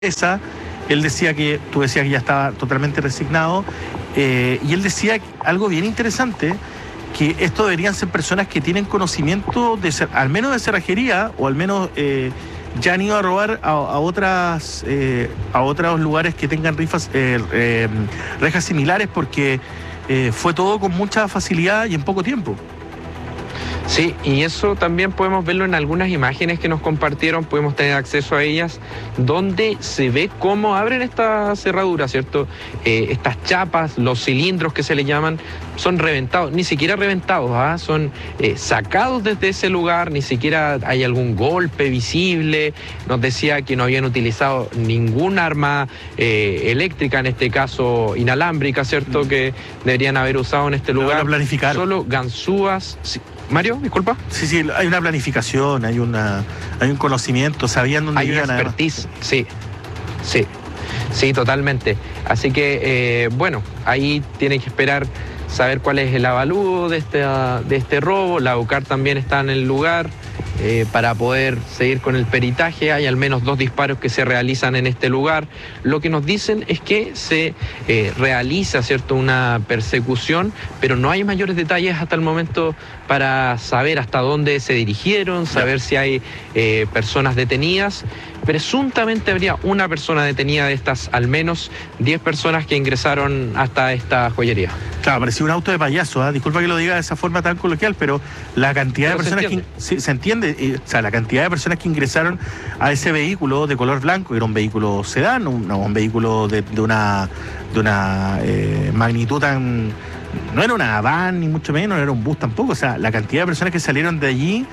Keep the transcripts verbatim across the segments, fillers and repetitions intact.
esa, él decía que, tú decías que ya estaba totalmente resignado, eh, y él decía algo bien interesante, que esto deberían ser personas que tienen conocimiento de ser, al menos de cerrajería, o al menos eh, ya han ido a robar a, a otras eh, a otros lugares que tengan rifas, eh, eh, rejas similares, porque eh, fue todo con mucha facilidad y en poco tiempo. Sí, y eso también podemos verlo en algunas imágenes que nos compartieron, podemos tener acceso a ellas, donde se ve cómo abren esta cerradura, ¿cierto? Eh, estas chapas, los cilindros que se le llaman, son reventados, ni siquiera reventados, ¿ah? Son eh, sacados desde ese lugar, ni siquiera hay algún golpe visible. Nos decía que no habían utilizado ningún arma eh, eléctrica, en este caso inalámbrica, ¿cierto? Mm. Que deberían haber usado en este lugar. Solo ganzúas. Sí. Mario, disculpa. Sí, sí, hay una planificación, hay una, hay un conocimiento, sabían dónde hay iban. Hay expertise, sí, sí, sí, totalmente. Así que, eh, bueno, ahí tiene que esperar saber cuál es el avalúo de este, de este robo. La UCAR también está en el lugar eh, para poder seguir con el peritaje. Hay al menos dos disparos que se realizan en este lugar. Lo que nos dicen es que se eh, realiza, ¿cierto?, una persecución, pero no hay mayores detalles hasta el momento para saber hasta dónde se dirigieron, saber si hay eh, personas detenidas. Presuntamente habría una persona detenida de estas, al menos diez personas que ingresaron hasta esta joyería. Claro, parecía un auto de payaso, ¿eh? Disculpa que lo diga de esa forma tan coloquial, pero la cantidad pero de personas que... Sí, se entiende, eh, o sea, la cantidad de personas que ingresaron a ese vehículo de color blanco, era un vehículo sedán, un, no, un vehículo de, de una, de una eh, magnitud tan... No era una van, ni mucho menos, no era un bus tampoco. O sea, la cantidad de personas que salieron de allí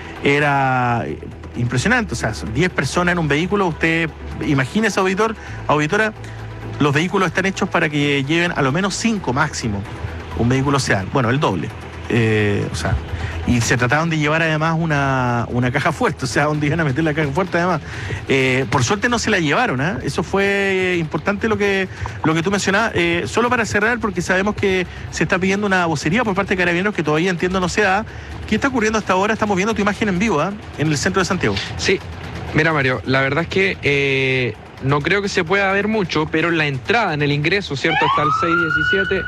era impresionante. O sea, diez personas en un vehículo. Usted imagínese, auditor, auditora, los vehículos están hechos para que lleven a lo menos cinco máximo. Un vehículo sedán. Bueno, el doble. Eh, o sea, y se trataban de llevar además una, una caja fuerte, o sea, donde iban a meter la caja fuerte además. Eh, por suerte no se la llevaron, ¿eh? Eso fue importante lo que, lo que tú mencionabas. Eh, solo para cerrar, porque sabemos que se está pidiendo una vocería por parte de Carabineros que todavía entiendo no se da. ¿Qué está ocurriendo hasta ahora? Estamos viendo tu imagen en vivo, ¿eh?, en el centro de Santiago. Sí, mira, Mario, la verdad es que eh, no creo que se pueda ver mucho, pero en la entrada, en el ingreso, ¿cierto?, está el seis diecisiete.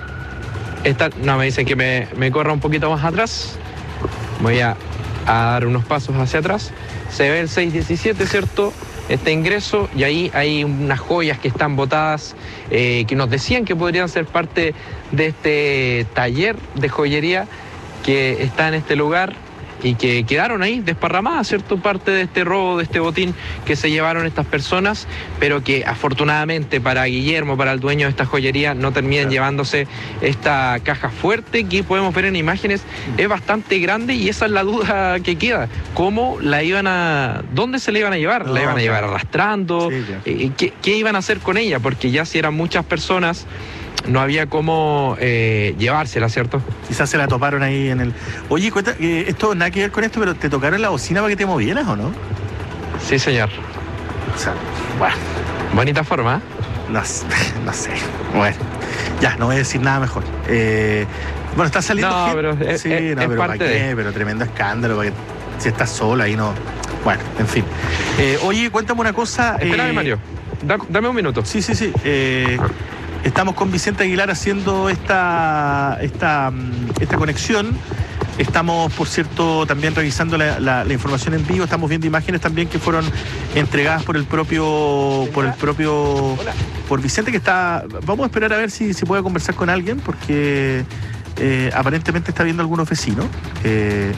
Está, no, me dicen que me, me corra un poquito más atrás. Voy a, a dar unos pasos hacia atrás. Se ve el seis diecisiete, ¿cierto?, este ingreso, y ahí hay unas joyas que están botadas, eh, que nos decían que podrían ser parte de este taller de joyería que está en este lugar y que quedaron ahí desparramadas, ¿cierto?, parte de este robo, de este botín que se llevaron estas personas, pero que afortunadamente para Guillermo, para el dueño de esta joyería, no terminan claro. llevándose esta caja fuerte que podemos ver en imágenes. Es bastante grande y esa es la duda que queda. ¿Cómo la iban a... ¿Dónde se la iban a llevar? No, ¿la iban a llevar arrastrando? Sí, eh, ¿qué, ¿Qué iban a hacer con ella? Porque ya si eran muchas personas, no había cómo eh, llevársela, ¿cierto? Quizás se la toparon ahí en el... Oye, cuenta, eh, esto nada que ver con esto, pero ¿te tocaron la bocina para que te movieras o no? Sí, señor. O sea, bueno. Bonita forma, ¿eh? No, no sé. Bueno, ya, no voy a decir nada mejor. Eh, bueno, está saliendo... No, gente. pero es, sí, es, no, es pero parte ¿para qué? de... Pero tremendo escándalo, para que si estás sola ahí no... Bueno, en fin. Eh, oye, cuéntame una cosa... Espérame, eh... Mario. Da, dame un minuto. Sí, sí, sí. Eh... Estamos con Vicente Aguilar haciendo esta, esta, esta conexión. Estamos, por cierto, también revisando la, la, la información en vivo. Estamos viendo imágenes también que fueron entregadas por el propio, por el propio, por Vicente, que está. Vamos a esperar a ver si, si puede conversar con alguien, porque eh, aparentemente está viendo algunos vecinos. Eh,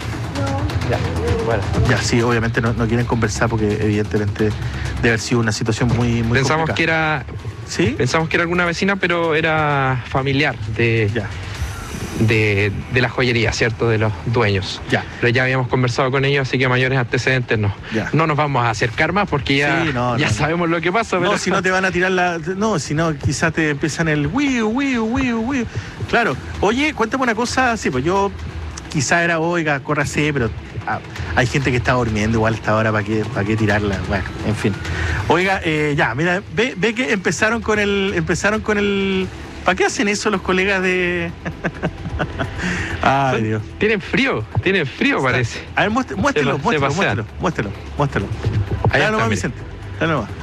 Ya, bueno. Ya, sí, obviamente no, no quieren conversar porque evidentemente debe haber sido una situación muy, muy Pensamos complicada. que era... ¿Sí? Pensamos que era alguna vecina, pero era familiar de, ya. de, de la joyería, ¿cierto? De los dueños. Ya. Pero ya habíamos conversado con ellos, así que mayores antecedentes no. Ya. No nos vamos a acercar más porque ya, sí, no, ya no, sabemos no. lo que pasa. No, pero... si no te van a tirar la... No, si no, quizás te empiezan el wiu, wiu, wiu, wiu. Claro. Oye, cuéntame una cosa. Sí, pues yo quizá era, oiga, córrase, pero... Ah, hay gente que está durmiendo igual a esta hora, ¿para qué, para qué tirarla? Bueno, en fin. Oiga, eh, ya, mira, ve, ve que empezaron con el... Empezaron con el... ¿Para qué hacen eso los colegas de...? Ay, Dios. Tienen frío, tienen frío, o sea, parece. A ver, muéstrelo, muéstrelo, muéstrelo, muéstrelo, muéstrelo. Ahí Dale está, nomás, mire. Vicente. Dale nomás.